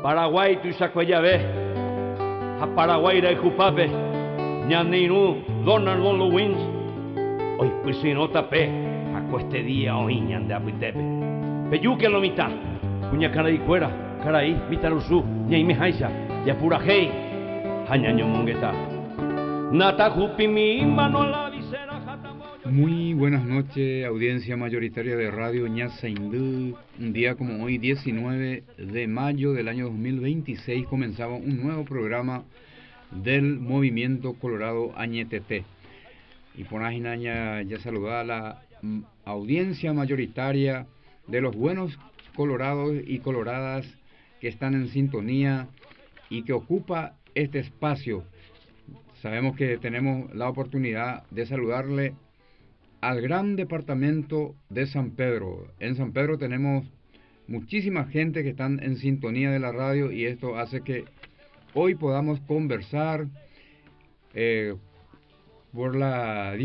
Paraguay tu isacuellave, a Paraguay de Jupape, ñaninu Donald Lowins, hoy pues si no tapé, a cueste día hoy ñande apitepe. Peyuque lo mitad, puña cara y cuera, cara ahí, mitarusu, ñay me jaisa, ya pura hey, hañaño mongueta. Nata jupi mi mano la visera jatamoyo. Muy buenas noches, audiencia mayoritaria de Radio Ñasa Hindú. Un día como hoy, 19 de mayo del año 2026, comenzaba un nuevo programa del Movimiento Colorado Añetete. Y por ya saludar a la audiencia mayoritaria de los buenos colorados y coloradas que están en sintonía y que ocupa este espacio. Sabemos que tenemos la oportunidad de saludarle al gran departamento de San Pedro. En San Pedro tenemos muchísima gente que están en sintonía de la radio y esto hace que hoy podamos conversar por la